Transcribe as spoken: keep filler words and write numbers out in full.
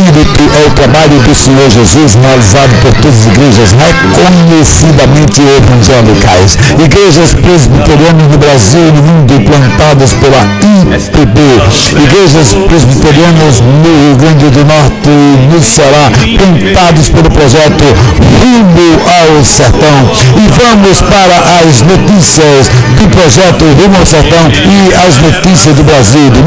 Espírito é o trabalho do Senhor Jesus realizado por todas as igrejas reconhecidamente evangélicas, igrejas presbiterianas no Brasil e no mundo plantadas pela I P B, igrejas presbiterianas no Rio Grande do Norte e no Ceará, plantados pelo projeto Rumo ao Sertão. E vamos para as notícias do projeto Rumo ao Sertão e as notícias do Brasil.